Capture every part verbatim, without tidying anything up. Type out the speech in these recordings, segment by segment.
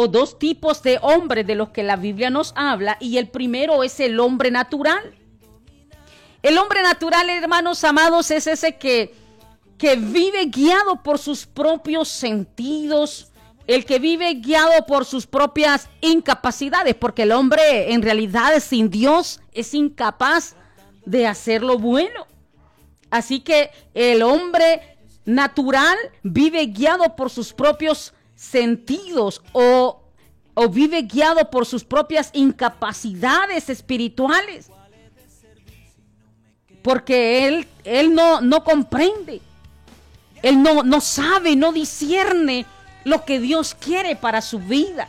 o dos tipos de hombres de los que la Biblia nos habla, y el primero es el hombre natural. El hombre natural, hermanos amados, es ese que, que vive guiado por sus propios sentidos, el que vive guiado por sus propias incapacidades, porque el hombre en realidad sin Dios es incapaz de hacer lo bueno. Así que el hombre natural vive guiado por sus propios sentidos o, o vive guiado por sus propias incapacidades espirituales. Porque él, él no, no comprende, él no, no sabe, no discierne lo que Dios quiere para su vida.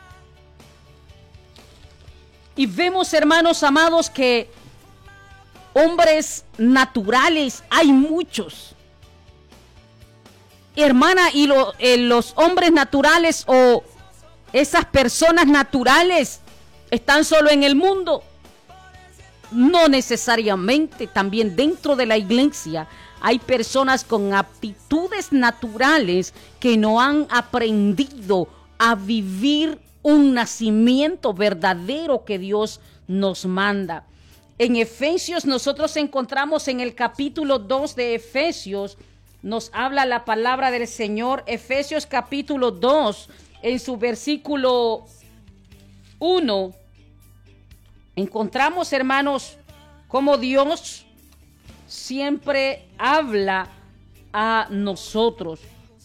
Y vemos, hermanos amados, que hombres naturales hay muchos. Hermana, y lo, eh, los hombres naturales o esas personas naturales están solo en el mundo. No necesariamente, también dentro de la iglesia hay personas con aptitudes naturales que no han aprendido a vivir un nacimiento verdadero que Dios nos manda. En Efesios nosotros encontramos en el capítulo dos de Efesios, nos habla la palabra del Señor. Efesios capítulo dos, en su versículo uno. Encontramos, hermanos, cómo Dios siempre habla a nosotros.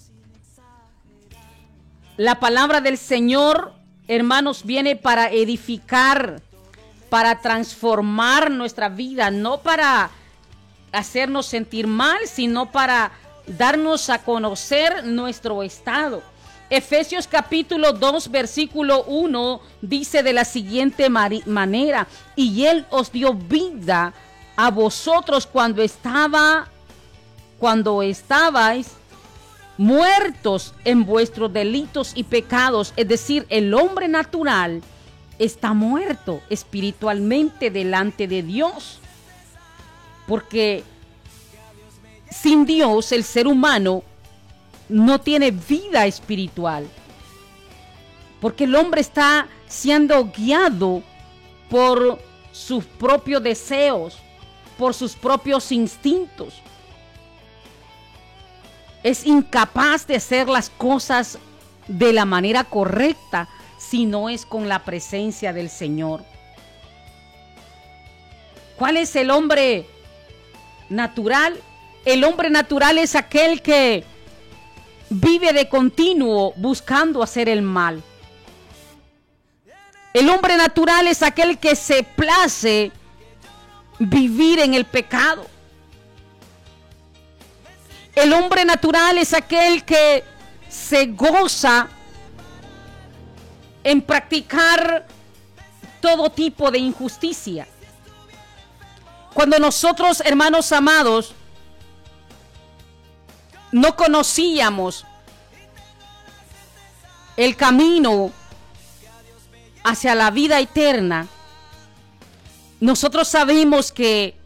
La palabra del Señor, hermanos, viene para edificar, para transformar nuestra vida, no para hacernos sentir mal, sino para darnos a conocer nuestro estado. Efesios capítulo dos, versículo uno, dice de la siguiente manera: y Él os dio vida a vosotros cuando estaba, cuando estabais muertos en vuestros delitos y pecados. Es decir, el hombre natural está muerto espiritualmente delante de Dios. Porque sin Dios el ser humano no tiene vida espiritual, porque el hombre está siendo guiado por sus propios deseos, por sus propios instintos. Es incapaz de hacer las cosas de la manera correcta si no es con la presencia del Señor. ¿Cuál es el hombre natural? El hombre natural es aquel que vive de continuo buscando hacer el mal. El hombre natural es aquel que se place vivir en el pecado. El hombre natural es aquel que se goza en practicar todo tipo de injusticia. Cuando nosotros, hermanos amados, no conocíamos el camino hacia la vida eterna, nosotros sabemos que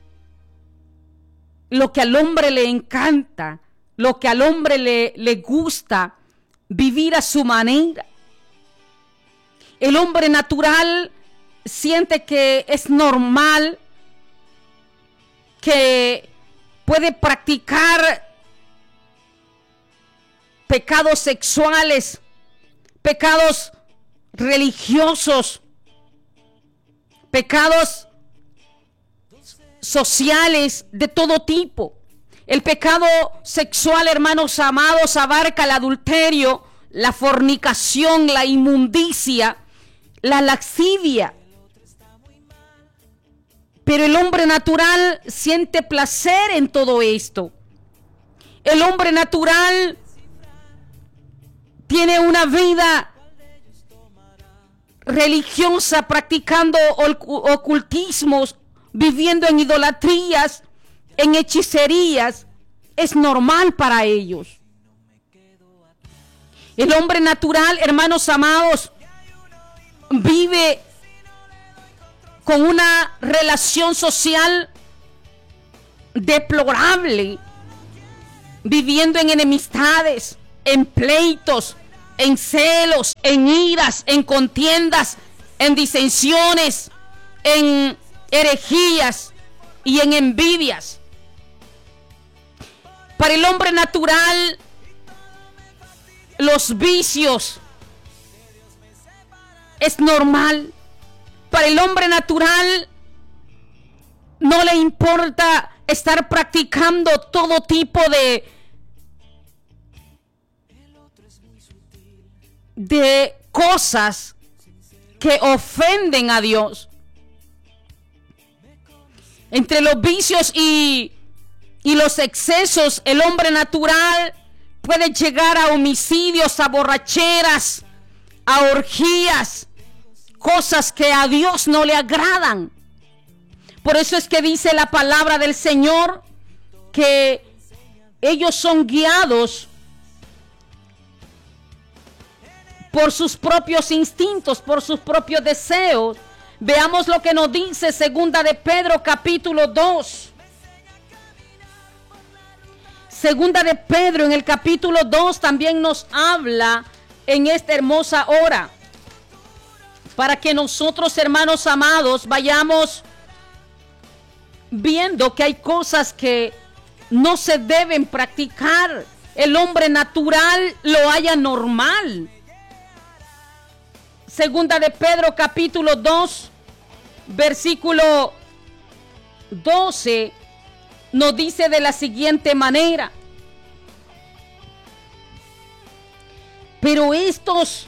lo que al hombre le encanta, lo que al hombre le, le gusta, vivir a su manera. El hombre natural siente que es normal, que puede practicar pecados sexuales, pecados religiosos, pecados sociales de todo tipo. El pecado sexual, hermanos amados, abarca el adulterio, la fornicación, la inmundicia, la lascivia. Pero el hombre natural siente placer en todo esto. El hombre natural tiene una vida religiosa, practicando ocultismos, viviendo en idolatrías, en hechicerías. Es normal para ellos. El hombre natural, hermanos amados, vive con una relación social deplorable, viviendo en enemistades, en pleitos, en celos, en iras, en contiendas, en disensiones, en herejías y en envidias. Para el hombre natural, los vicios es normal. Para el hombre natural no le importa estar practicando todo tipo de de cosas que ofenden a Dios. Entre los vicios y, y los excesos, el hombre natural puede llegar a homicidios, a borracheras, a orgías, cosas que a Dios no le agradan. Por eso es que dice la palabra del Señor que ellos son guiados por sus propios instintos, por sus propios deseos. Veamos lo que nos dice Segunda de Pedro capítulo dos. Segunda de Pedro en el capítulo dos también nos habla en esta hermosa hora, para que nosotros, hermanos amados, vayamos viendo que hay cosas que no se deben practicar. El hombre natural lo halla normal. Segunda de Pedro capítulo dos, versículo doce, nos dice de la siguiente manera: pero estos,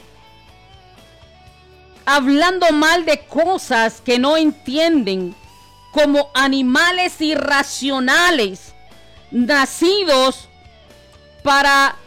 hablando mal de cosas que no entienden, como animales irracionales, nacidos para,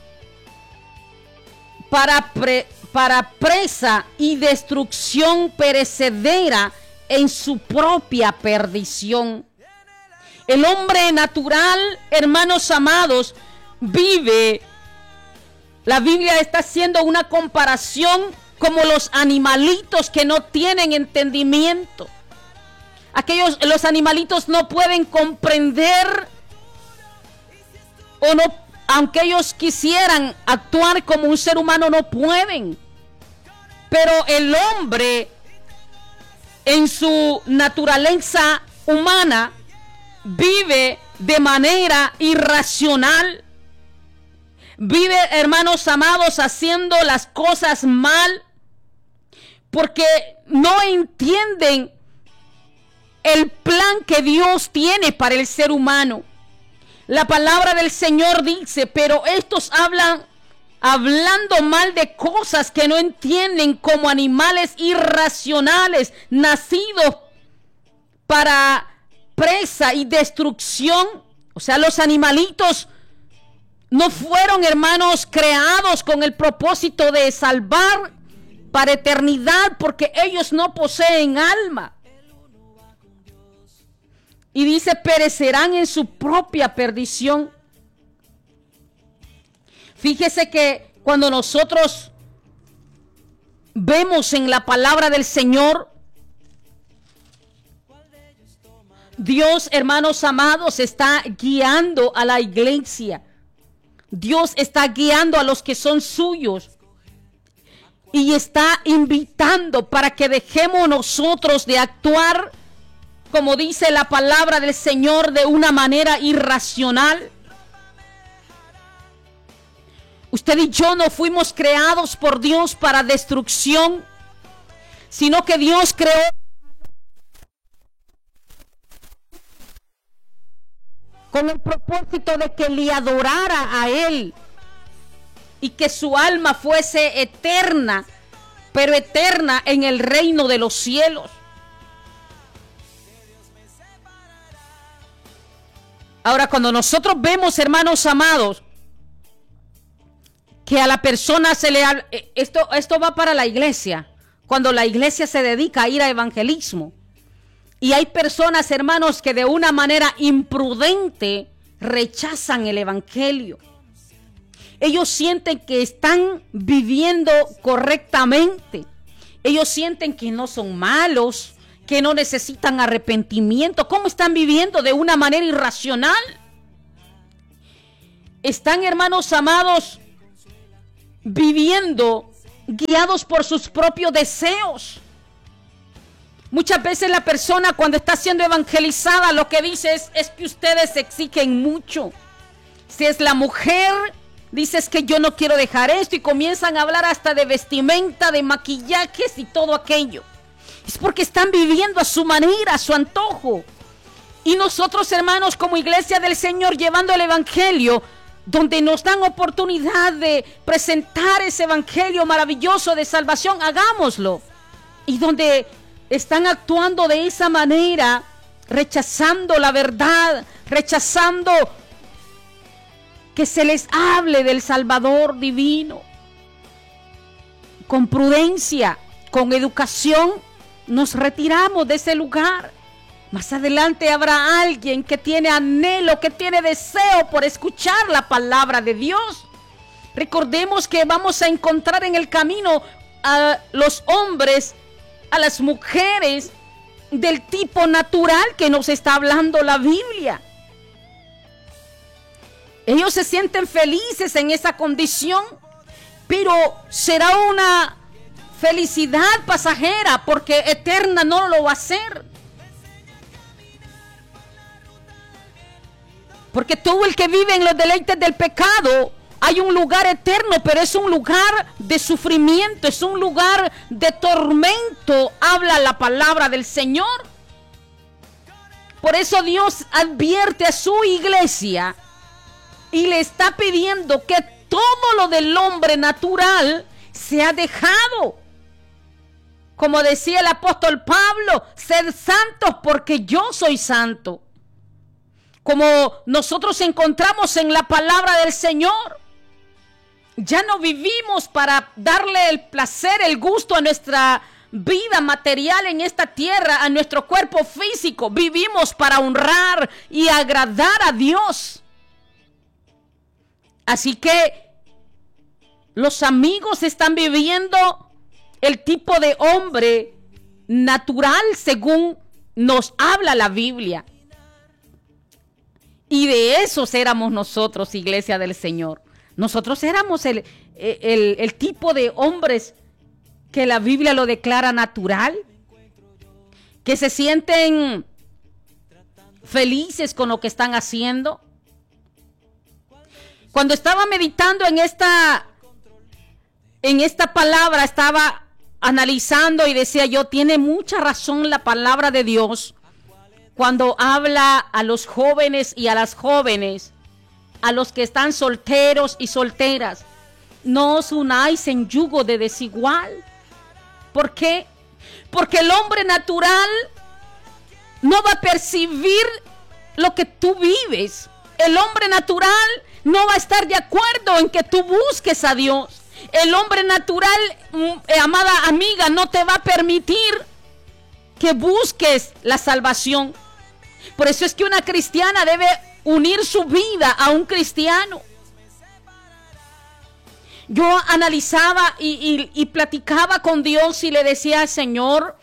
para, pre, para presa y destrucción perecedera en su propia perdición. El hombre natural, hermanos amados, vive, la Biblia está haciendo una comparación como los animalitos que no tienen entendimiento. Aquellos, los animalitos no pueden comprender, o no, aunque ellos quisieran actuar como un ser humano, no pueden. Pero el hombre, en su naturaleza humana, vive de manera irracional. Vive, hermanos amados, haciendo las cosas mal, porque no entienden el plan que Dios tiene para el ser humano. La palabra del Señor dice: pero estos hablan, hablando mal de cosas que no entienden, como animales irracionales, nacidos para presa y destrucción. O sea, los animalitos no fueron, hermanos, creados con el propósito de salvar para eternidad, porque ellos no poseen alma. Y dice: perecerán en su propia perdición. Fíjese que cuando nosotros vemos en la palabra del Señor, Dios, hermanos amados, está guiando a la iglesia. Dios está guiando a los que son suyos. Y está invitando para que dejemos nosotros de actuar, como dice la palabra del Señor, de una manera irracional. Usted y yo no fuimos creados por Dios para destrucción, sino que Dios creó con el propósito de que le adorara a Él y que su alma fuese eterna, pero eterna en el reino de los cielos. Ahora, cuando nosotros vemos, hermanos amados, que a la persona se le ha, esto, esto va para la iglesia, cuando la iglesia se dedica a ir a evangelismo, y hay personas, hermanos, que de una manera imprudente rechazan el evangelio. Ellos sienten que están viviendo correctamente. Ellos sienten que no son malos, que no necesitan arrepentimiento. ¿Cómo están viviendo de una manera irracional? Están, hermanos amados, viviendo guiados por sus propios deseos. Muchas veces la persona cuando está siendo evangelizada lo que dice es, es que ustedes exigen mucho. Si es la mujer, dices que yo no quiero dejar esto y comienzan a hablar hasta de vestimenta, de maquillajes y todo aquello. Es porque están viviendo a su manera, a su antojo. Y nosotros, hermanos, como iglesia del Señor, llevando el evangelio, donde nos dan oportunidad de presentar ese evangelio maravilloso de salvación, hagámoslo. Y donde están actuando de esa manera, rechazando la verdad, rechazando que se les hable del Salvador divino. Con prudencia, con educación, nos retiramos de ese lugar. Más adelante habrá alguien que tiene anhelo, que tiene deseo por escuchar la palabra de Dios. Recordemos que vamos a encontrar en el camino a los hombres, a las mujeres del tipo natural que nos está hablando la Biblia. Ellos se sienten felices en esa condición, pero será una felicidad pasajera, porque eterna no lo va a ser. Porque todo el que vive en los deleites del pecado, hay un lugar eterno, pero es un lugar de sufrimiento, es un lugar de tormento, habla la palabra del Señor. Por eso Dios advierte a su iglesia y le está pidiendo que todo lo del hombre natural se ha dejado. Como decía el apóstol Pablo, sed santos porque yo soy santo. Como nosotros encontramos en la palabra del Señor, ya no vivimos para darle el placer, el gusto a nuestra vida material en esta tierra, a nuestro cuerpo físico. Vivimos para honrar y agradar a Dios. Así que los amigos están viviendo el tipo de hombre natural según nos habla la Biblia. Y de esos éramos nosotros, iglesia del Señor. Nosotros éramos el, el, el tipo de hombres que la Biblia lo declara natural, que se sienten felices con lo que están haciendo. Cuando estaba meditando en esta, en esta palabra, estaba analizando y decía yo, tiene mucha razón la palabra de Dios cuando habla a los jóvenes y a las jóvenes, a los que están solteros y solteras. No os unáis en yugo de desigual. ¿Por qué? Porque el hombre natural no va a percibir lo que tú vives. El hombre natural no va a estar de acuerdo en que tú busques a Dios. El hombre natural, eh, amada amiga, no te va a permitir que busques la salvación. Por eso es que una cristiana debe unir su vida a un cristiano. Yo analizaba y, y, y platicaba con Dios y le decía, Señor,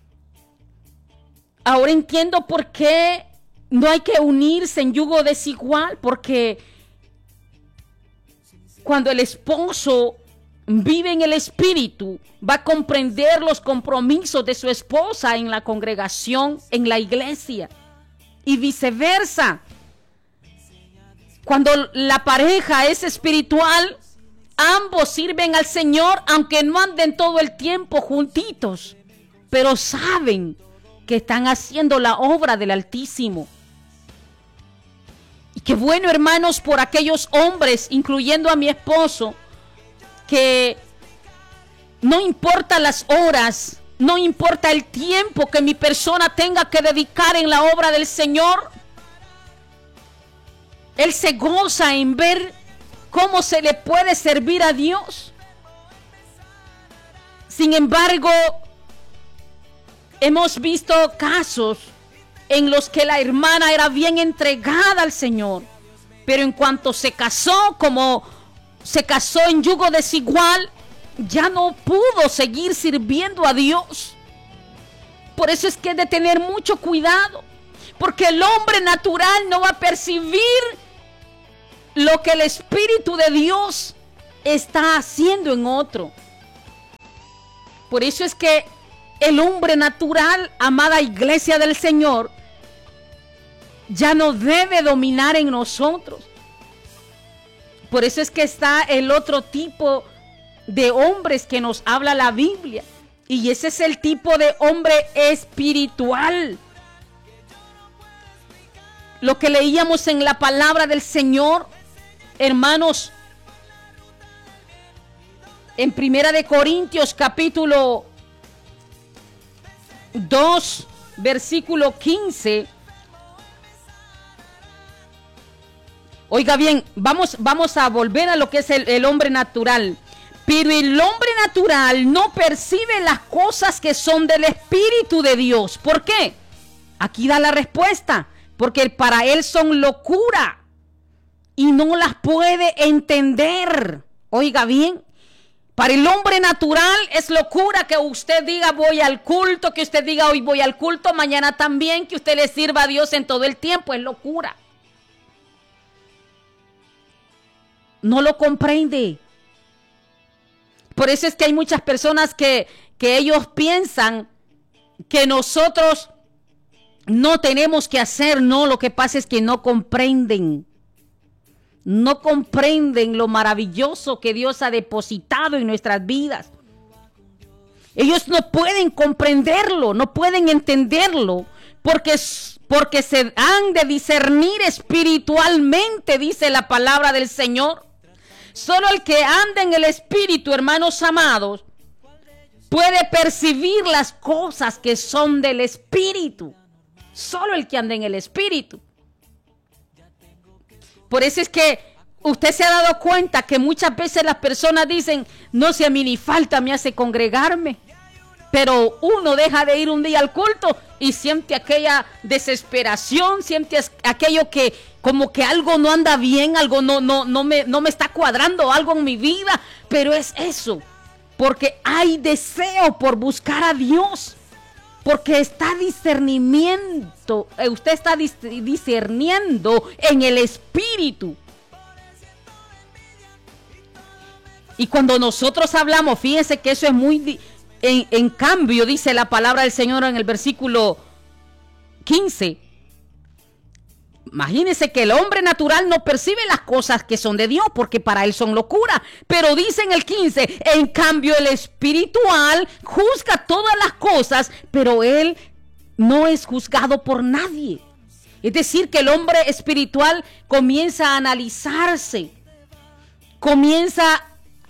ahora entiendo por qué no hay que unirse en yugo desigual, porque cuando el esposo vive en el espíritu, va a comprender los compromisos de su esposa en la congregación, en la iglesia, y viceversa. Cuando la pareja es espiritual, ambos sirven al Señor, aunque no anden todo el tiempo juntitos, pero saben que están haciendo la obra del Altísimo. Y qué bueno, hermanos, por aquellos hombres, incluyendo a mi esposo, que no importa las horas, no importa el tiempo que mi persona tenga que dedicar en la obra del Señor, él se goza en ver cómo se le puede servir a Dios. Sin embargo, hemos visto casos en los que la hermana era bien entregada al Señor, pero en cuanto se casó, como se casó en yugo desigual, ya no pudo seguir sirviendo a Dios. Por eso es que hay de tener mucho cuidado, porque el hombre natural no va a percibir lo que el Espíritu de Dios está haciendo en otro. Por eso es que el hombre natural, amada iglesia del Señor, ya no debe dominar en nosotros. Por eso es que está el otro tipo de hombres que nos habla la Biblia. Y ese es el tipo de hombre espiritual. Lo que leíamos en la palabra del Señor, hermanos, en Primera de Corintios capítulo dos, versículo quince. Oiga bien, vamos, vamos a volver a lo que es el, el hombre natural. Pero el hombre natural no percibe las cosas que son del Espíritu de Dios. ¿Por qué? Aquí da la respuesta. Porque para él son locura y no las puede entender. Oiga bien, para el hombre natural es locura que usted diga voy al culto, que usted diga hoy voy al culto, mañana también, que usted le sirva a Dios en todo el tiempo. Es locura. No lo comprende. Por eso es que hay muchas personas que, que ellos piensan que nosotros no tenemos que hacer. No, lo que pasa es que no comprenden. No comprenden lo maravilloso que Dios ha depositado en nuestras vidas. Ellos no pueden comprenderlo, no pueden entenderlo, porque, porque se han de discernir espiritualmente, dice la palabra del Señor. Solo el que anda en el Espíritu, hermanos amados, puede percibir las cosas que son del Espíritu. Solo el que anda en el Espíritu. Por eso es que usted se ha dado cuenta que muchas veces las personas dicen, no, si a mí ni falta me hace congregarme. Pero uno deja de ir un día al culto y siente aquella desesperación, siente aquello que como que algo no anda bien, algo no, no, no, me, no me está cuadrando, algo en mi vida. Pero es eso, porque hay deseo por buscar a Dios, porque está discernimiento, usted está discerniendo en el Espíritu. Y cuando nosotros hablamos, fíjense que eso es muy... En, en cambio, dice la palabra del Señor en el versículo quince. Imagínense que el hombre natural no percibe las cosas que son de Dios, porque para él son locura. Pero dice en el quince, en cambio el espiritual juzga todas las cosas, pero él no es juzgado por nadie. Es decir, que el hombre espiritual comienza a analizarse. Comienza,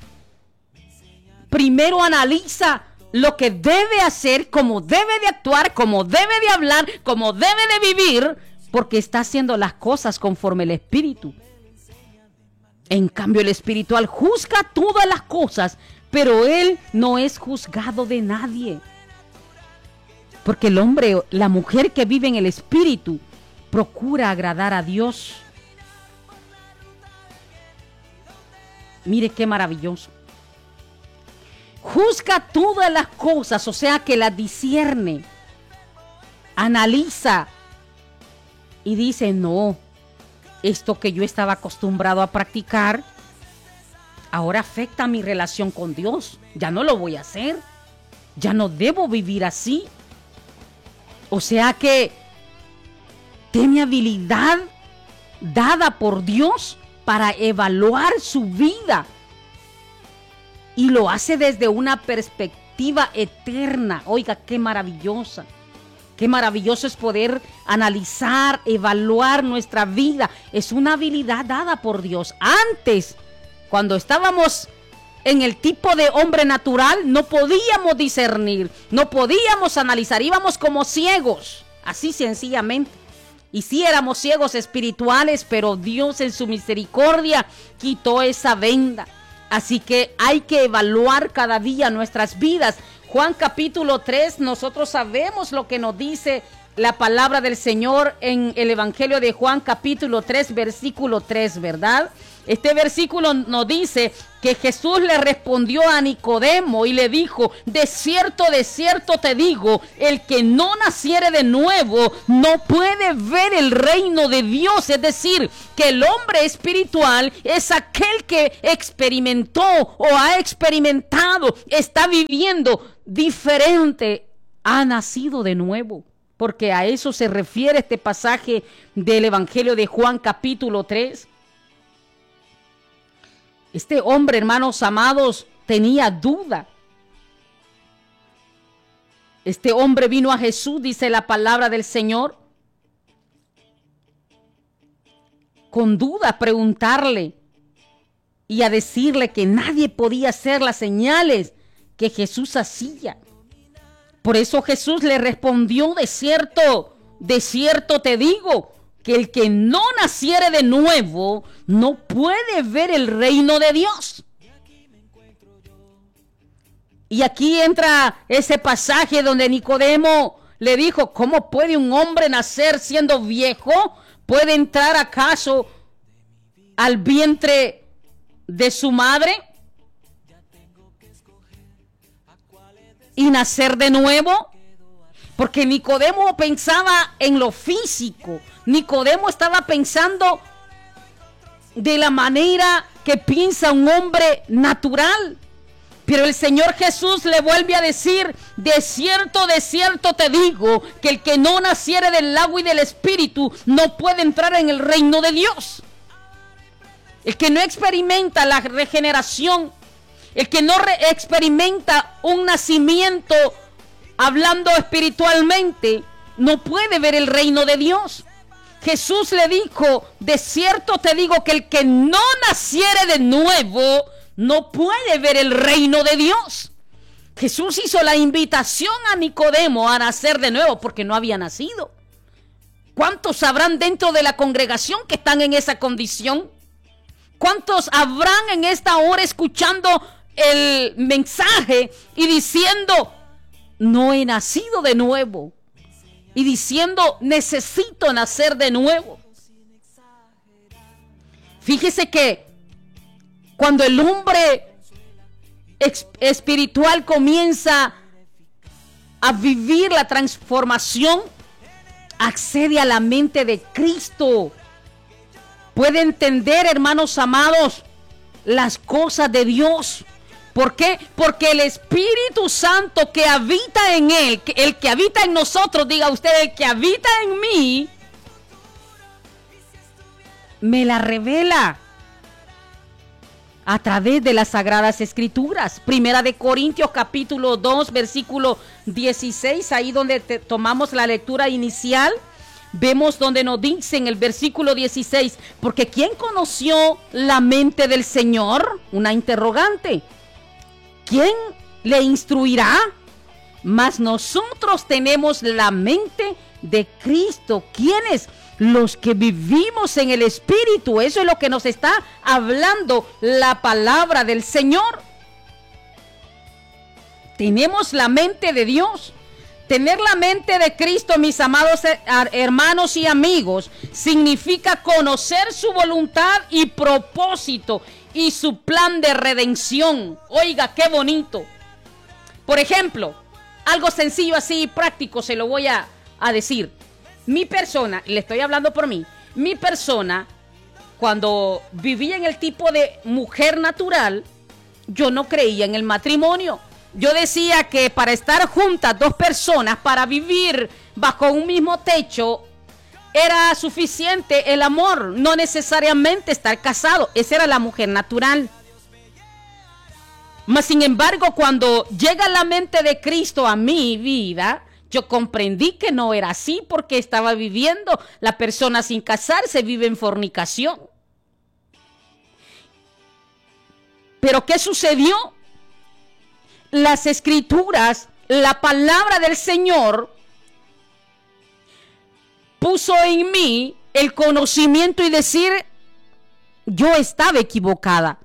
primero analiza lo que debe hacer, cómo debe de actuar, cómo debe de hablar, cómo debe de vivir, porque está haciendo las cosas conforme el Espíritu. En cambio, el espiritual juzga todas las cosas, pero él no es juzgado de nadie. Porque el hombre, la mujer que vive en el Espíritu, procura agradar a Dios. Mire qué maravilloso. Juzga todas las cosas, o sea que las discierne, analiza y dice, no, esto que yo estaba acostumbrado a practicar, ahora afecta mi relación con Dios, ya no lo voy a hacer, ya no debo vivir así. O sea que tiene habilidad dada por Dios para evaluar su vida. Y lo hace desde una perspectiva eterna. Oiga, qué maravillosa. Qué maravilloso es poder analizar, evaluar nuestra vida. Es una habilidad dada por Dios. Antes, cuando estábamos en el tipo de hombre natural, no podíamos discernir, no podíamos analizar. Íbamos como ciegos, así sencillamente. Y sí éramos ciegos espirituales, pero Dios en su misericordia quitó esa venda. Así que hay que evaluar cada día nuestras vidas. Juan capítulo tres, nosotros sabemos lo que nos dice la palabra del Señor en el Evangelio de Juan capítulo tres, versículo tres, ¿verdad? Este versículo nos dice que Jesús le respondió a Nicodemo y le dijo: de cierto, de cierto te digo, el que no naciere de nuevo no puede ver el reino de Dios. Es decir, que el hombre espiritual es aquel que experimentó o ha experimentado, está viviendo diferente, ha nacido de nuevo. Porque a eso se refiere este pasaje del Evangelio de Juan capítulo tres. Este hombre, hermanos amados, tenía duda. Este hombre vino a Jesús, dice la palabra del Señor, con duda a preguntarle y a decirle que nadie podía hacer las señales que Jesús hacía. Por eso Jesús le respondió: de cierto, de cierto te digo, que el que no naciere de nuevo no puede ver el reino de Dios. Y aquí entra ese pasaje donde Nicodemo le dijo: ¿cómo puede un hombre nacer siendo viejo? ¿Puede entrar acaso al vientre de su madre y nacer de nuevo? Porque Nicodemo pensaba en lo físico. Nicodemo estaba pensando de la manera que piensa un hombre natural. Pero el Señor Jesús le vuelve a decir: de cierto, de cierto te digo, que el que no naciere del agua y del Espíritu no puede entrar en el reino de Dios. El que no experimenta la regeneración, el que no experimenta un nacimiento hablando espiritualmente, no puede ver el reino de Dios. Jesús le dijo: de cierto te digo que el que no naciere de nuevo no puede ver el reino de Dios. Jesús hizo la invitación a Nicodemo a nacer de nuevo porque no había nacido. ¿Cuántos habrán dentro de la congregación que están en esa condición? ¿Cuántos habrán en esta hora escuchando el mensaje y diciendo: no he nacido de nuevo? Y diciendo: necesito nacer de nuevo. Fíjese que cuando el hombre espiritual comienza a vivir la transformación, accede a la mente de Cristo. Puede entender, hermanos amados, las cosas de Dios. ¿Por qué? Porque el Espíritu Santo que habita en él, el que habita en nosotros, diga usted, el que habita en mí, me la revela a través de las Sagradas Escrituras. Primera de Corintios capítulo dos, versículo dieciséis, ahí donde te tomamos la lectura inicial, vemos donde nos dice en el versículo dieciséis: porque ¿quién conoció la mente del Señor? Una interrogante. ¿Quién le instruirá? Mas nosotros tenemos la mente de Cristo. ¿Quiénes? Los que vivimos en el Espíritu. Eso es lo que nos está hablando la palabra del Señor. Tenemos la mente de Dios. Tener la mente de Cristo, mis amados hermanos y amigos, significa conocer su voluntad y propósito y su plan de redención. Oiga, qué bonito. Por ejemplo, algo sencillo así y práctico se lo voy a, a decir. Mi persona, le estoy hablando por mí, mi persona, cuando vivía en el tipo de mujer natural, yo no creía en el matrimonio. Yo decía que para estar juntas dos personas, para vivir bajo un mismo techo, era suficiente el amor, no necesariamente estar casado. Esa era la mujer natural. Mas sin embargo, cuando llega la mente de Cristo a mi vida, yo comprendí que no era así, porque estaba viviendo, la persona sin casarse vive en fornicación. Pero ¿qué sucedió? Las Escrituras, la palabra del Señor, puso en mí el conocimiento y decir: yo estaba equivocada.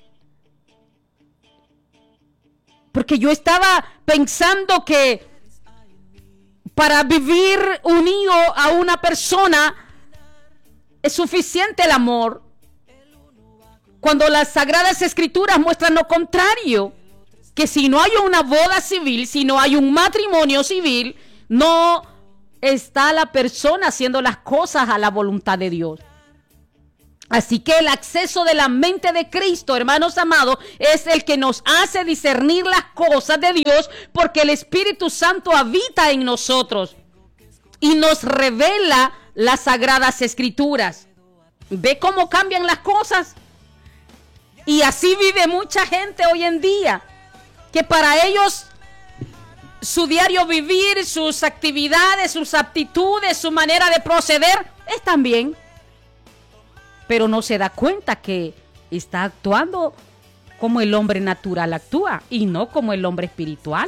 Porque yo estaba pensando que para vivir unido a una persona es suficiente el amor. Cuando las Sagradas Escrituras muestran lo contrario, que si no hay una boda civil, si no hay un matrimonio civil, no está la persona haciendo las cosas a la voluntad de Dios. Así que el acceso de la mente de Cristo, hermanos amados, es el que nos hace discernir las cosas de Dios, porque el Espíritu Santo habita en nosotros y nos revela las Sagradas Escrituras. ¿Ve cómo cambian las cosas? Y así vive mucha gente hoy en día, que para ellos su diario vivir, sus actividades, sus aptitudes, su manera de proceder están bien, pero no se da cuenta que está actuando como el hombre natural actúa y no como el hombre espiritual.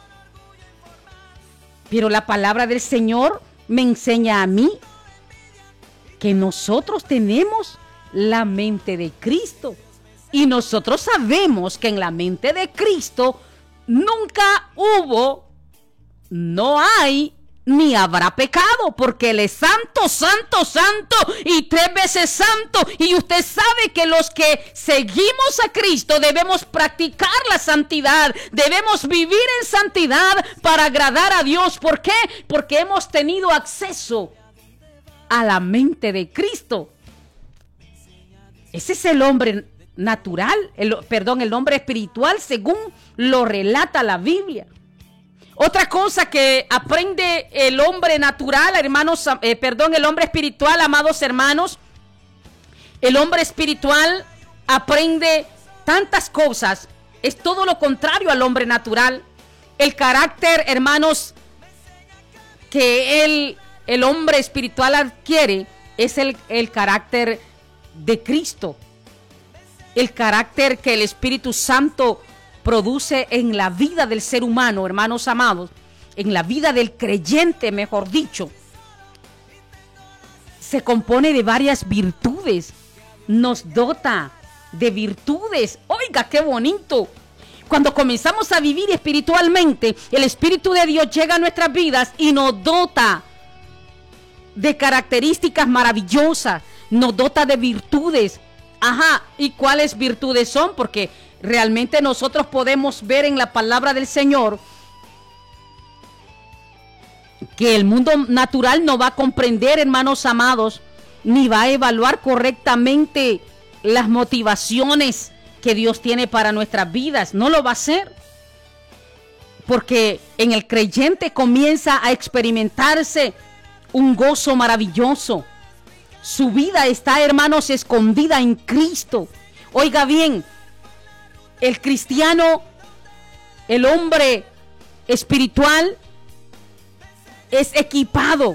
Pero la palabra del Señor me enseña a mí que nosotros tenemos la mente de Cristo. Y nosotros sabemos que en la mente de Cristo nunca hubo, no hay, ni habrá pecado, porque Él es santo, santo, santo y tres veces santo. Y usted sabe que los que seguimos a Cristo debemos practicar la santidad, debemos vivir en santidad para agradar a Dios. ¿Por qué? Porque hemos tenido acceso a la mente de Cristo. Ese es el hombre natural, el, perdón, el hombre espiritual, según lo relata la Biblia. Otra cosa que aprende el hombre natural, hermanos, eh, perdón, el hombre espiritual, amados hermanos, el hombre espiritual aprende tantas cosas, es todo lo contrario al hombre natural. El carácter, hermanos, que el, el hombre espiritual adquiere es el, el carácter de Cristo. El carácter que el Espíritu Santo produce en la vida del ser humano, hermanos amados, en la vida del creyente, mejor dicho, se compone de varias virtudes, nos dota de virtudes. Oiga, qué bonito. Cuando comenzamos a vivir espiritualmente, el Espíritu de Dios llega a nuestras vidas y nos dota de características maravillosas, nos dota de virtudes. Ajá, ¿y cuáles virtudes son? Porque realmente nosotros podemos ver en la palabra del Señor que el mundo natural no va a comprender, hermanos amados, ni va a evaluar correctamente las motivaciones que Dios tiene para nuestras vidas. No lo va a hacer. Porque en el creyente comienza a experimentarse un gozo maravilloso. Su vida está, hermanos, escondida en Cristo. Oiga bien, el cristiano, el hombre espiritual, es equipado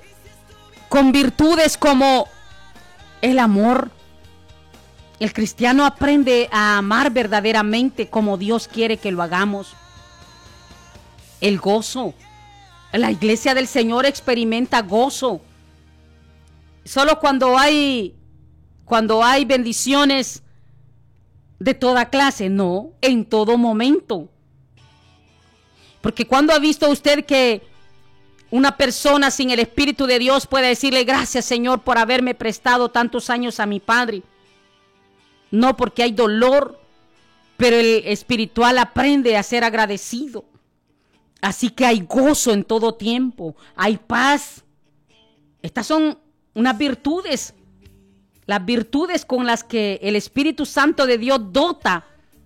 con virtudes como el amor. El cristiano aprende a amar verdaderamente como Dios quiere que lo hagamos. El gozo. La iglesia del Señor experimenta gozo. Solo cuando hay, cuando hay bendiciones de toda clase, no, en todo momento. Porque cuando ha visto usted que una persona sin el Espíritu de Dios puede decirle gracias, Señor, por haberme prestado tantos años a mi Padre? No, porque hay dolor, pero el espiritual aprende a ser agradecido. Así que hay gozo en todo tiempo, hay paz. Estas son unas virtudes, las virtudes con las que el Espíritu Santo de Dios dota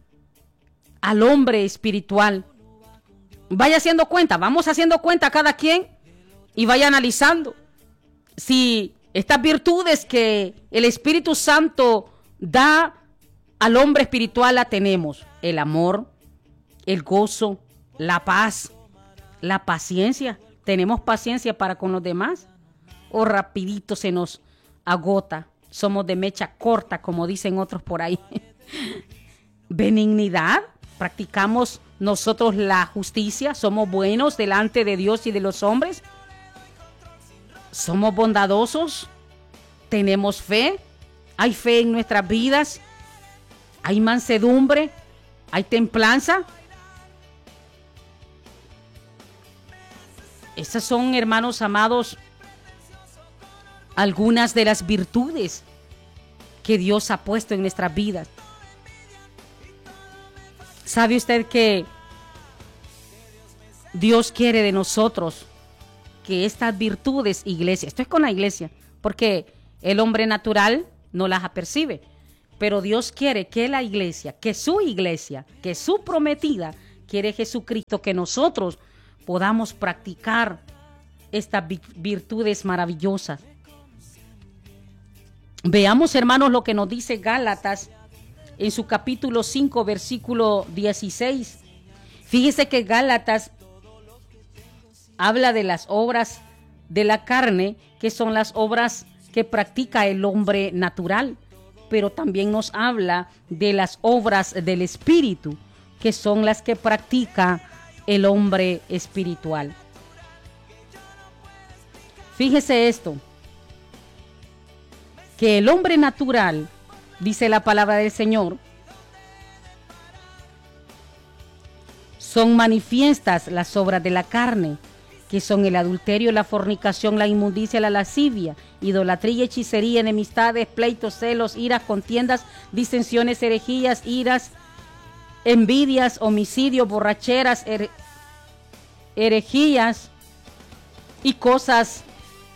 al hombre espiritual. Vaya haciendo cuenta, vamos haciendo cuenta cada quien y vaya analizando si estas virtudes que el Espíritu Santo da al hombre espiritual la tenemos. El amor, el gozo, la paz, la paciencia. ¿Tenemos paciencia para con los demás? ¿O rapidito se nos agota? Somos de mecha corta, como dicen otros por ahí. Benignidad. Practicamos nosotros la justicia. Somos buenos delante de Dios y de los hombres. Somos bondadosos. Tenemos fe. Hay fe en nuestras vidas. Hay mansedumbre. Hay templanza. Esas son, hermanos amados, algunas de las virtudes que Dios ha puesto en nuestras vidas. ¿Sabe usted que Dios quiere de nosotros que estas virtudes, iglesia, esto es con la iglesia, porque el hombre natural no las apercibe, pero Dios quiere que la iglesia, que su iglesia, que su prometida, quiere Jesucristo que nosotros podamos practicar estas virtudes maravillosas. Veamos, hermanos, lo que nos dice Gálatas en su capítulo cinco, versículo dieciséis. Fíjese que Gálatas habla de las obras de la carne, que son las obras que practica el hombre natural, pero también nos habla de las obras del Espíritu, que son las que practica el hombre espiritual. Fíjese esto, que el hombre natural, dice la palabra del Señor, son manifiestas las obras de la carne, que son el adulterio, la fornicación, la inmundicia, la lascivia, idolatría, hechicería, enemistades, pleitos, celos, iras, contiendas, disensiones, herejías, iras, envidias, homicidios, borracheras, her- herejías y cosas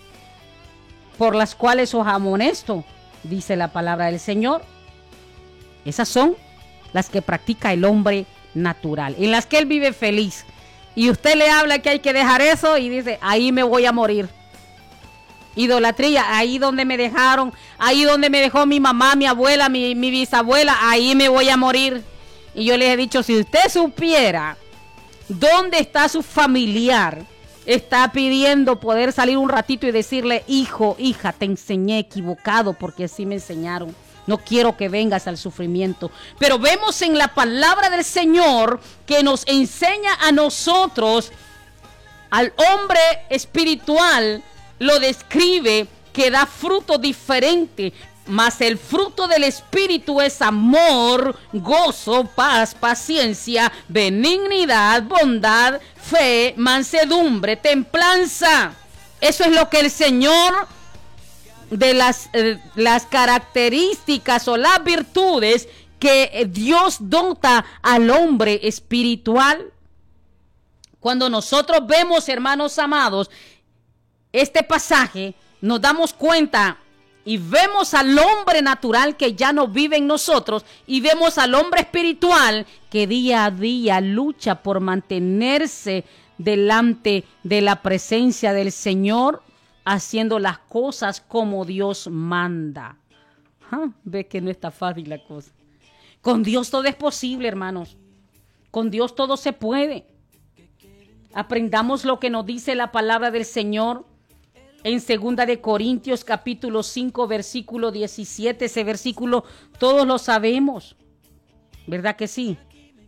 por las cuales os amonesto, dice la palabra del Señor. Esas son las que practica el hombre natural, en las que él vive feliz. Y usted le habla que hay que dejar eso y dice, ahí me voy a morir. Idolatría, ahí donde me dejaron, ahí donde me dejó mi mamá, mi abuela, mi, mi bisabuela, ahí me voy a morir. Y yo les he dicho, si usted supiera dónde está su familiar, está pidiendo poder salir un ratito y decirle, hijo, hija, te enseñé equivocado porque así me enseñaron. No quiero que vengas al sufrimiento. Pero vemos en la palabra del Señor que nos enseña a nosotros, al hombre espiritual, lo describe que da fruto diferente. Mas el fruto del Espíritu es amor, gozo, paz, paciencia, benignidad, bondad, fe, mansedumbre, templanza. Eso es lo que el Señor, de las, eh, las características o las virtudes que Dios dota al hombre espiritual. Cuando nosotros vemos, hermanos amados, este pasaje, nos damos cuenta y vemos al hombre natural que ya no vive en nosotros y vemos al hombre espiritual que día a día lucha por mantenerse delante de la presencia del Señor, haciendo las cosas como Dios manda. ¿Ah? Ve que no está fácil la cosa. Con Dios todo es posible, hermanos. Con Dios todo se puede. Aprendamos lo que nos dice la palabra del Señor en segunda de Corintios capítulo cinco, versículo diecisiete. Ese versículo todos lo sabemos, ¿verdad que sí?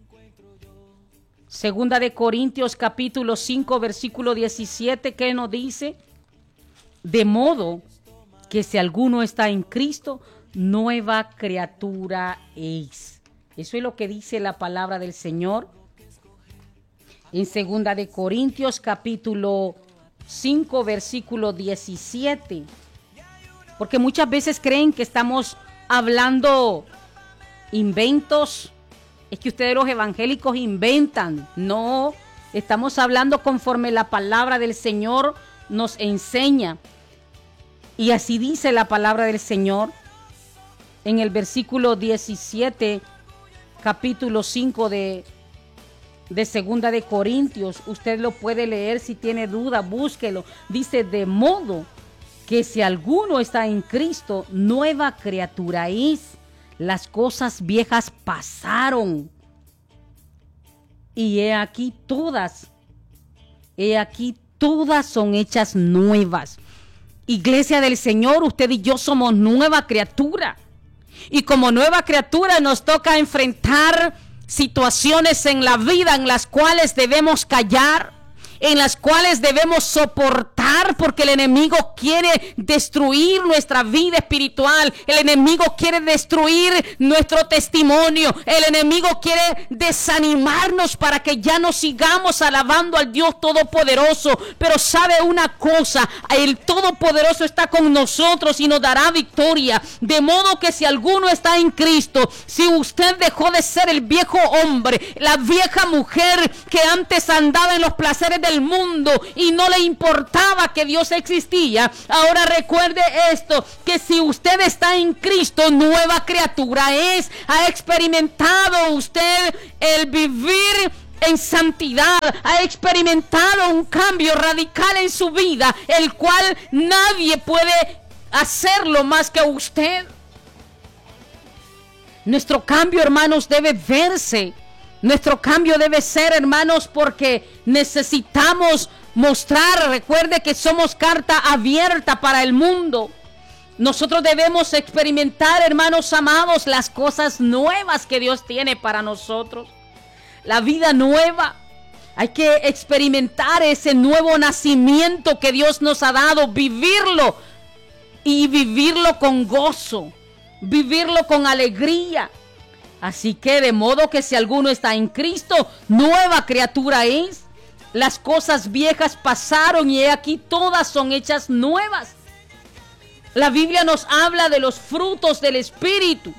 Segunda de Corintios capítulo cinco, versículo diecisiete, ¿qué nos dice? De modo que si alguno está en Cristo, nueva criatura es. Eso es lo que dice la palabra del Señor en segunda de Corintios capítulo cinco, versículo diecisiete. Porque muchas veces creen que estamos hablando inventos. Es que ustedes los evangélicos inventan. No, estamos hablando conforme la palabra del Señor nos enseña. Y así dice la palabra del Señor en el versículo diecisiete, capítulo cinco de, de segunda de Corintios. Usted lo puede leer, si tiene duda, búsquelo. Dice, de modo que si alguno está en Cristo, nueva criatura es. Las cosas viejas pasaron. Y he aquí todas, he aquí todas son hechas nuevas. Iglesia del Señor, usted y yo somos nueva criatura. Y como nueva criatura nos toca enfrentar situaciones en la vida en las cuales debemos callar, en las cuales debemos soportar orar porque el enemigo quiere destruir nuestra vida espiritual. El enemigo quiere destruir nuestro testimonio. El enemigo quiere desanimarnos para que ya no sigamos alabando al Dios Todopoderoso. Pero sabe una cosa, el Todopoderoso está con nosotros y nos dará victoria. De modo que si alguno está en Cristo, si usted dejó de ser el viejo hombre, la vieja mujer que antes andaba en los placeres del mundo y no le importaba que Dios existía, ahora recuerde esto, que si usted está en Cristo, nueva criatura es. Ha experimentado usted el vivir en santidad, ha experimentado un cambio radical en su vida, el cual nadie puede hacerlo más que usted. Nuestro cambio, hermanos, debe verse. Nuestro cambio debe ser, hermanos, porque necesitamos mostrar. Recuerde que somos carta abierta para el mundo. Nosotros debemos experimentar, hermanos amados, las cosas nuevas que Dios tiene para nosotros. La vida nueva. Hay que experimentar ese nuevo nacimiento que Dios nos ha dado. Vivirlo. Y vivirlo con gozo. Vivirlo con alegría. Así que de modo que si alguno está en Cristo, nueva criatura es. Las cosas viejas pasaron y he aquí todas son hechas nuevas. La Biblia nos habla de los frutos del Espíritu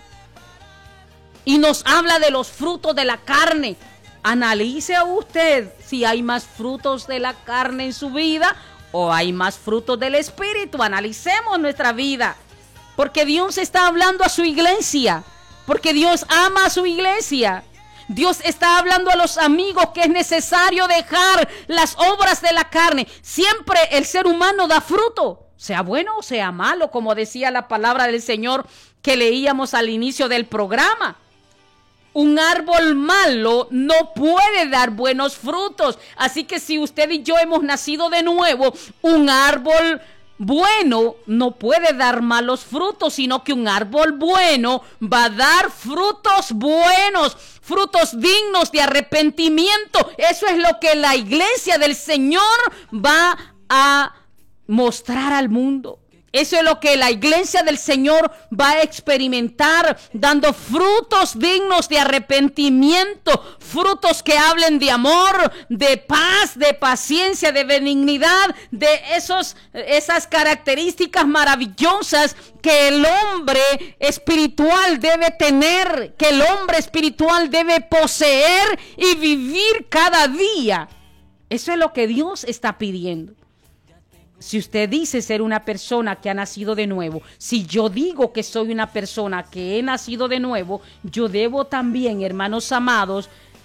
y nos habla de los frutos de la carne. Analice usted si hay más frutos de la carne en su vida o hay más frutos del Espíritu. Analicemos nuestra vida, porque Dios está hablando a su iglesia. Porque Dios ama a su iglesia. Dios está hablando a los amigos que es necesario dejar las obras de la carne. Siempre el ser humano da fruto, sea bueno o sea malo, como decía la palabra del Señor que leíamos al inicio del programa. Un árbol malo no puede dar buenos frutos. Así que si usted y yo hemos nacido de nuevo, un árbol bueno no puede dar malos frutos, sino que un árbol bueno va a dar frutos buenos, frutos dignos de arrepentimiento. Eso es lo que la iglesia del Señor va a mostrar al mundo. Eso es lo que la iglesia del Señor va a experimentar, dando frutos dignos de arrepentimiento, frutos que hablen de amor, de paz, de paciencia, de benignidad, de esos, esas características maravillosas que el hombre espiritual debe tener, que el hombre espiritual debe poseer y vivir cada día. Eso es lo que Dios está pidiendo. Si usted dice ser una persona que ha nacido de nuevo, si yo digo que soy una persona que he nacido de nuevo, yo debo también, hermanos amados,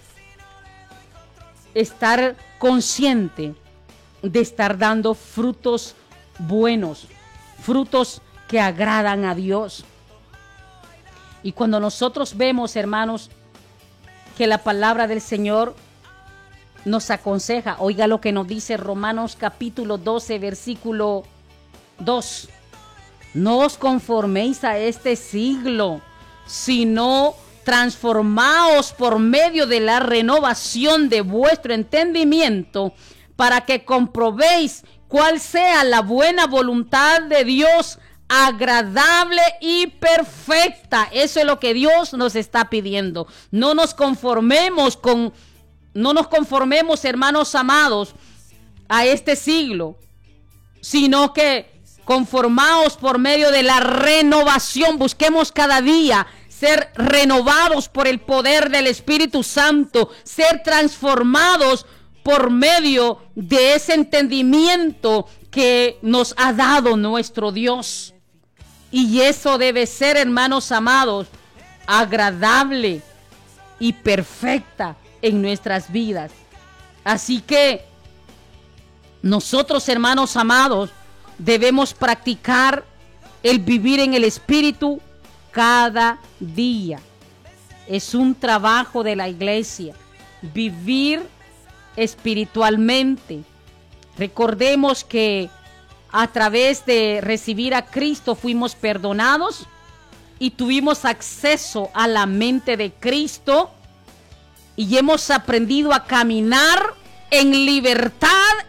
estar consciente de estar dando frutos buenos, frutos que agradan a Dios. Y cuando nosotros vemos, hermanos, que la palabra del Señor nos aconseja, oiga lo que nos dice Romanos capítulo doce, versículo dos. No os conforméis a este siglo, sino transformaos por medio de la renovación de vuestro entendimiento, para que comprobéis cuál sea la buena voluntad de Dios, agradable y perfecta. Eso es lo que Dios nos está pidiendo. No nos conformemos con No nos conformemos, hermanos amados, a este siglo, sino que conformaos por medio de la renovación. Busquemos cada día ser renovados por el poder del Espíritu Santo, ser transformados por medio de ese entendimiento que nos ha dado nuestro Dios. Y eso debe ser, hermanos amados, agradable y perfecta en nuestras vidas. Así que nosotros, hermanos amados, debemos practicar el vivir en el Espíritu cada día. Es un trabajo de la iglesia, vivir espiritualmente. Recordemos que a través de recibir a Cristo fuimos perdonados y tuvimos acceso a la mente de Cristo. Y hemos aprendido a caminar en libertad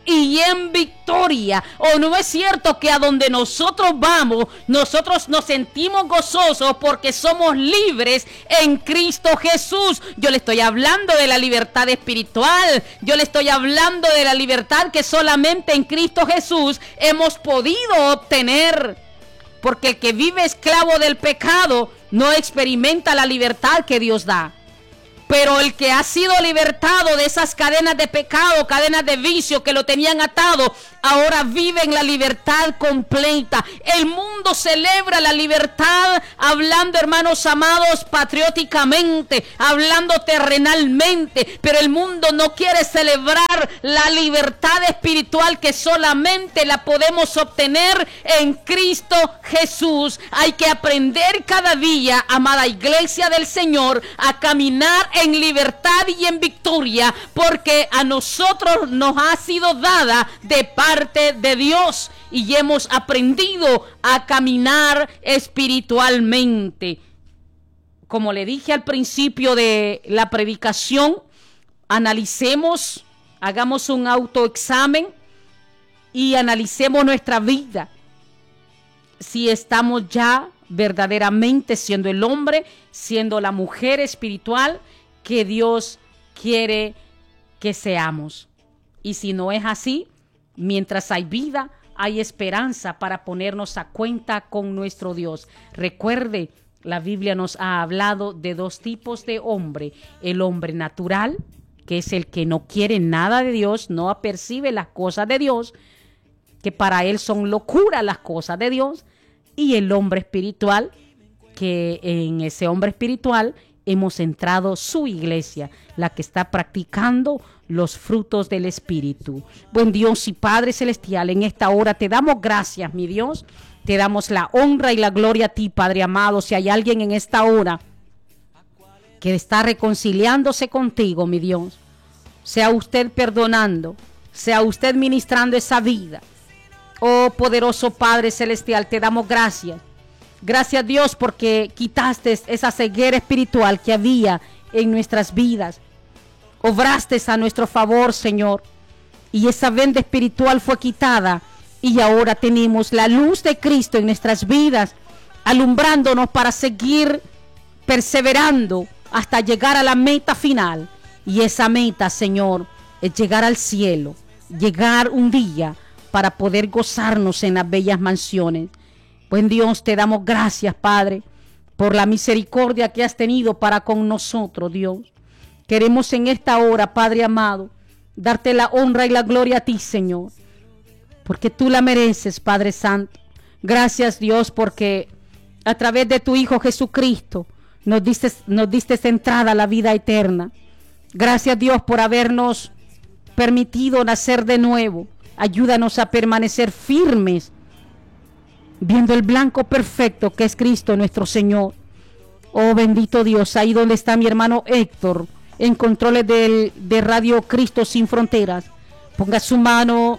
y en victoria. ¿O no es cierto que a donde nosotros vamos, nosotros nos sentimos gozosos porque somos libres en Cristo Jesús? Yo le estoy hablando de la libertad espiritual. Yo le estoy hablando de la libertad que solamente en Cristo Jesús hemos podido obtener. Porque el que vive esclavo del pecado no experimenta la libertad que Dios da. Pero el que ha sido libertado de esas cadenas de pecado, cadenas de vicio que lo tenían atado, ahora vive en la libertad completa. El mundo celebra la libertad, hablando, hermanos amados, patrióticamente, hablando terrenalmente, pero el mundo no quiere celebrar la libertad espiritual que solamente la podemos obtener en Cristo Jesús. Hay que aprender cada día, amada iglesia del Señor, a caminar en libertad y en victoria, porque a nosotros nos ha sido dada de parte de Dios y hemos aprendido a caminar espiritualmente. Como le dije al principio de la predicación, analicemos, hagamos un autoexamen y analicemos nuestra vida. Si estamos ya verdaderamente siendo el hombre, siendo la mujer espiritual que Dios quiere que seamos. Y si no es así, mientras hay vida, hay esperanza para ponernos a cuenta con nuestro Dios. Recuerde, la Biblia nos ha hablado de dos tipos de hombre: el hombre natural, que es el que no quiere nada de Dios, no percibe las cosas de Dios, que para él son locura las cosas de Dios, y el hombre espiritual, que en ese hombre espiritual hemos entrado su iglesia, la que está practicando los frutos del Espíritu. Buen Dios y Padre Celestial, en esta hora te damos gracias, mi Dios. Te damos la honra y la gloria a ti, Padre amado. Si hay alguien en esta hora que está reconciliándose contigo, mi Dios, sea usted perdonando, sea usted ministrando esa vida. Oh poderoso Padre Celestial, te damos gracias. Gracias, Dios, porque quitaste esa ceguera espiritual que había en nuestras vidas. Obraste a nuestro favor, Señor, y esa venda espiritual fue quitada y ahora tenemos la luz de Cristo en nuestras vidas, alumbrándonos para seguir perseverando hasta llegar a la meta final. Y esa meta, Señor, es llegar al cielo, llegar un día para poder gozarnos en las bellas mansiones. Buen Dios, te damos gracias, Padre, por la misericordia que has tenido para con nosotros, Dios. Queremos en esta hora, Padre amado, darte la honra y la gloria a ti, Señor, porque tú la mereces, Padre Santo. Gracias, Dios, porque a través de tu Hijo Jesucristo nos diste, nos diste entrada a la vida eterna. Gracias, Dios, por habernos permitido nacer de nuevo. Ayúdanos a permanecer firmes, viendo el blanco perfecto que es Cristo nuestro Señor. Oh bendito Dios, ahí donde está mi hermano Héctor, en controles del, de Radio Cristo Sin Fronteras, ponga su mano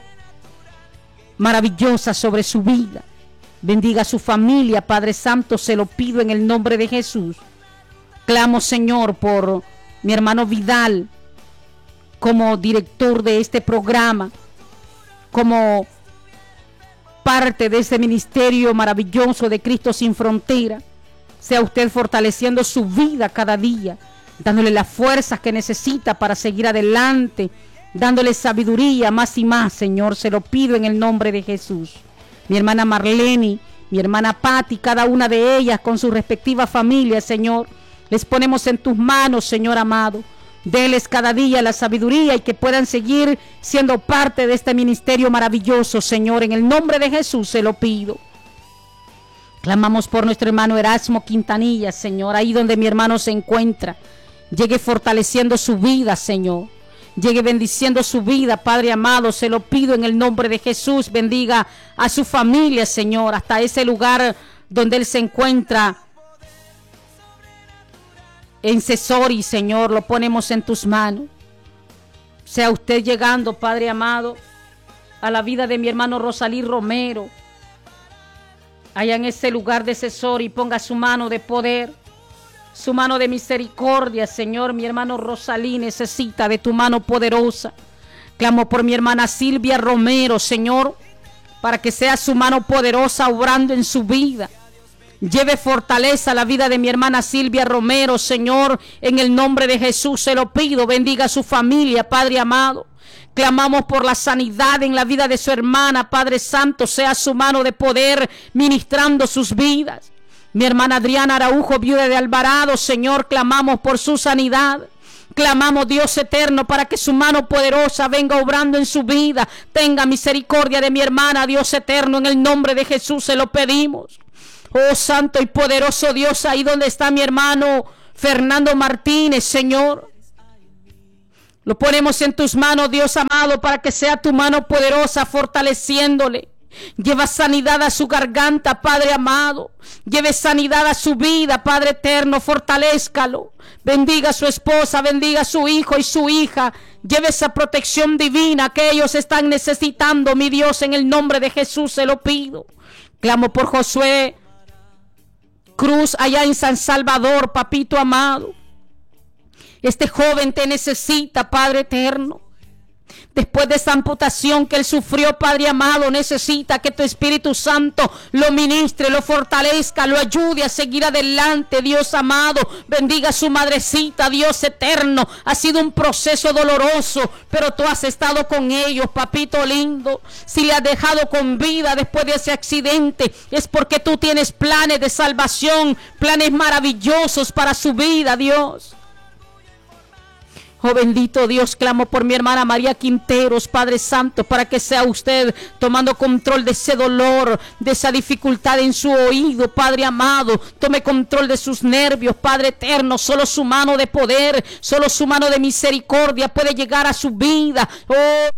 maravillosa sobre su vida. Bendiga a su familia, Padre Santo, se lo pido en el nombre de Jesús. Clamo, Señor, por mi hermano Vidal, como director de este programa, como parte de ese ministerio maravilloso de Cristo Sin Frontera. Sea usted fortaleciendo su vida cada día, dándole las fuerzas que necesita para seguir adelante, dándole sabiduría más y más, Señor, se lo pido en el nombre de Jesús. Mi hermana Marlene, mi hermana Patti, cada una de ellas con sus respectivas familias, Señor, les ponemos en tus manos, Señor amado. Deles cada día la sabiduría y que puedan seguir siendo parte de este ministerio maravilloso, Señor. En el nombre de Jesús se lo pido. Clamamos por nuestro hermano Erasmo Quintanilla, Señor, ahí donde mi hermano se encuentra. Llegue fortaleciendo su vida, Señor. Llegue bendiciendo su vida, Padre amado. Se lo pido en el nombre de Jesús. Bendiga a su familia, Señor, hasta ese lugar donde él se encuentra. En Cesori, Señor, lo ponemos en tus manos. Sea usted llegando, Padre amado, a la vida de mi hermano Rosalí Romero, allá en ese lugar de Cesori. Ponga su mano de poder, su mano de misericordia, Señor. Mi hermano Rosalí necesita de tu mano poderosa. Clamo por mi hermana Silvia Romero, Señor, para que sea su mano poderosa obrando en su vida. Lleve fortaleza a la vida de mi hermana Silvia Romero, Señor, en el nombre de Jesús se lo pido. Bendiga a su familia, Padre amado. Clamamos por la sanidad en la vida de su hermana, Padre Santo, sea su mano de poder ministrando sus vidas. Mi hermana Adriana Araujo, viuda de Alvarado, Señor, clamamos por su sanidad. Clamamos, Dios eterno, para que su mano poderosa venga obrando en su vida. Tenga misericordia de mi hermana, Dios eterno, en el nombre de Jesús se lo pedimos. Oh santo y poderoso Dios, ahí donde está mi hermano Fernando Martínez, Señor, lo ponemos en tus manos, Dios amado, para que sea tu mano poderosa fortaleciéndole. Lleva sanidad a su garganta, Padre amado. Lleve sanidad a su vida, Padre eterno, fortalézcalo. Bendiga a su esposa, bendiga a su hijo y su hija. Lleve esa protección divina que ellos están necesitando, mi Dios, en el nombre de Jesús se lo pido. Clamo por Josué Cruz allá en San Salvador, papito amado. Este joven te necesita, Padre eterno. Después de esa amputación que él sufrió, Padre amado, necesita que tu Espíritu Santo lo ministre, lo fortalezca, lo ayude a seguir adelante, Dios amado. Bendiga a su madrecita, Dios eterno. Ha sido un proceso doloroso, pero tú has estado con ellos, papito lindo. Si le has dejado con vida después de ese accidente, es porque tú tienes planes de salvación, planes maravillosos para su vida, Dios. Oh bendito Dios, clamo por mi hermana María Quinteros, Padre Santo, para que sea usted tomando control de ese dolor, de esa dificultad en su oído, Padre amado. Tome control de sus nervios, Padre eterno. Solo su mano de poder, solo su mano de misericordia puede llegar a su vida. Oh,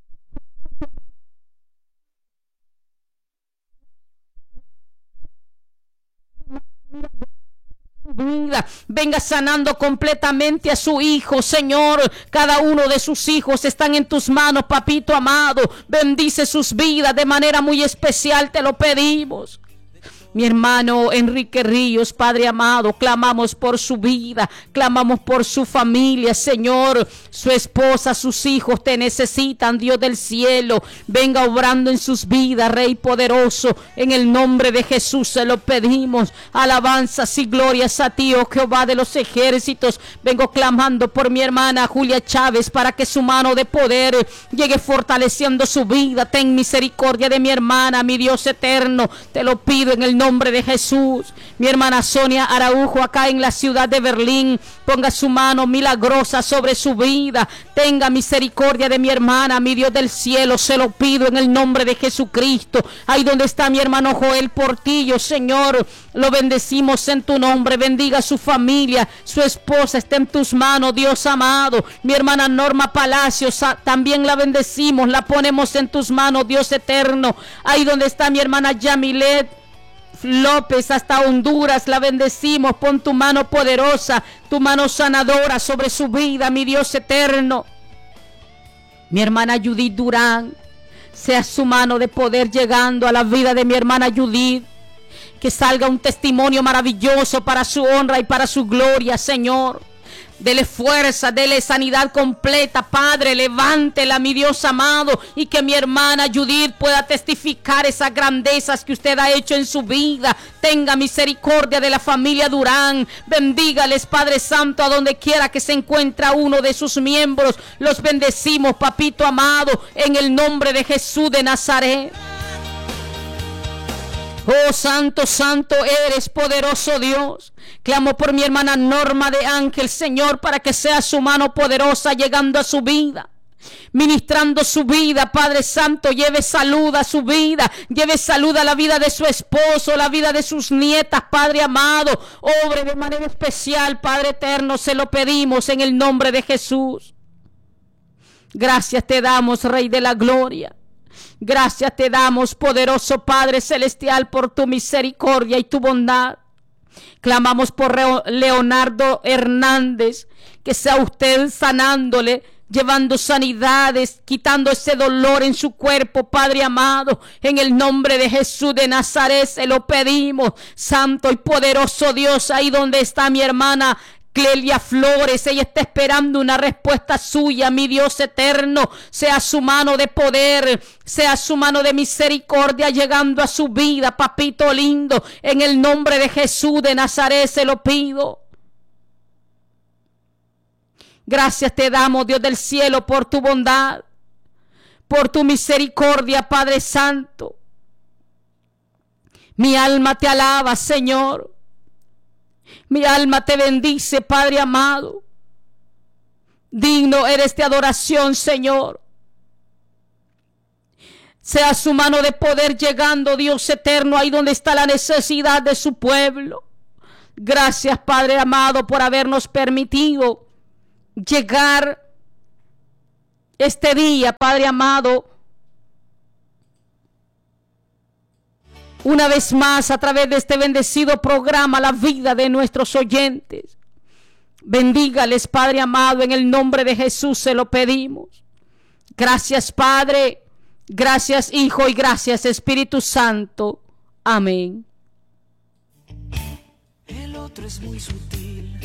vida. Venga sanando completamente a su hijo, Señor. Cada uno de sus hijos están en tus manos, papito amado. Bendice sus vidas de manera muy especial, te lo pedimos. Mi hermano Enrique Ríos, Padre amado, clamamos por su vida, clamamos por su familia, Señor. Su esposa, sus hijos te necesitan, Dios del cielo. Venga obrando en sus vidas, Rey poderoso. En el nombre de Jesús se lo pedimos. Alabanzas y glorias a ti, oh Jehová de los ejércitos. Vengo clamando por mi hermana Julia Chávez para que su mano de poder llegue fortaleciendo su vida. Ten misericordia de mi hermana, mi Dios eterno. Te lo pido en el nombre nombre de Jesús. Mi hermana Sonia Araujo acá en la ciudad de Berlín, ponga su mano milagrosa sobre su vida. Tenga misericordia de mi hermana, mi Dios del cielo, se lo pido en el nombre de Jesucristo. Ahí donde está mi hermano Joel Portillo, Señor, lo bendecimos en tu nombre. Bendiga a su familia, su esposa está en tus manos, Dios amado. Mi hermana Norma Palacios, también la bendecimos, la ponemos en tus manos, Dios eterno. Ahí donde está mi hermana Yamilet López, hasta Honduras, la bendecimos. Pon tu mano poderosa, tu mano sanadora sobre su vida, mi Dios eterno. Mi hermana Judith Durán, sea su mano de poder llegando a la vida de mi hermana Judith. Que salga un testimonio maravilloso para su honra y para su gloria, Señor. Dele fuerza, dele sanidad completa, Padre. Levántela, mi Dios amado, y que mi hermana Judith pueda testificar esas grandezas que usted ha hecho en su vida. Tenga misericordia de la familia Durán. Bendígales, Padre Santo, a donde quiera que se encuentra uno de sus miembros. Los bendecimos, papito amado, en el nombre de Jesús de Nazaret. Oh, santo, santo eres, poderoso Dios. Clamo por mi hermana Norma de Ángel, Señor, para que sea su mano poderosa llegando a su vida, ministrando su vida, Padre Santo. Lleve salud a su vida, lleve salud a la vida de su esposo, la vida de sus nietas, Padre amado. Obre de manera especial, Padre eterno, se lo pedimos en el nombre de Jesús. Gracias te damos, Rey de la gloria. Gracias te damos, poderoso Padre celestial, por tu misericordia y tu bondad. Clamamos por Leonardo Hernández, que sea usted sanándole, llevando sanidades, quitando ese dolor en su cuerpo, Padre amado. En el nombre de Jesús de Nazaret se lo pedimos. Santo y poderoso Dios, ahí donde está mi hermana Clelia Flores, ella está esperando una respuesta suya. Mi Dios eterno, sea su mano de poder, sea su mano de misericordia llegando a su vida, papito lindo. En el nombre de Jesús de Nazaret se lo pido. Gracias te damos, Dios del cielo, por tu bondad, por tu misericordia, Padre Santo. Mi alma te alaba, Señor. Mi alma te bendice, Padre amado. Digno eres de adoración, Señor. Sea su mano de poder llegando, Dios eterno, ahí donde está la necesidad de su pueblo. Gracias, Padre amado, por habernos permitido llegar este día, Padre amado, una vez más a través de este bendecido programa, la vida de nuestros oyentes. Bendígales, Padre amado, en el nombre de Jesús se lo pedimos. Gracias, Padre, gracias, Hijo, y gracias, Espíritu Santo. Amén. El otro es muy sutil,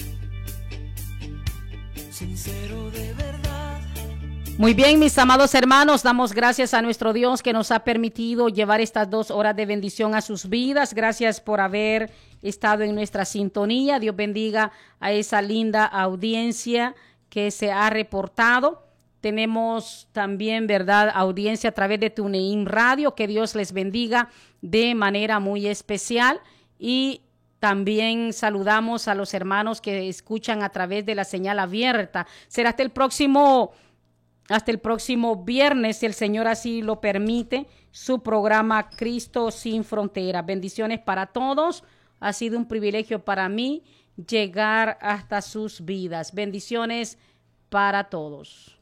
sincero de verdad. Muy bien, mis amados hermanos, damos gracias a nuestro Dios que nos ha permitido llevar estas dos horas de bendición a sus vidas. Gracias por haber estado en nuestra sintonía. Dios bendiga a esa linda audiencia que se ha reportado. Tenemos también, ¿verdad?, audiencia a través de TuneIn Radio. Que Dios les bendiga de manera muy especial. Y también saludamos a los hermanos que escuchan a través de la señal abierta. Será hasta el próximo... Hasta el próximo viernes, si el Señor así lo permite, su programa Cristo sin Fronteras. Bendiciones para todos. Ha sido un privilegio para mí llegar hasta sus vidas. Bendiciones para todos.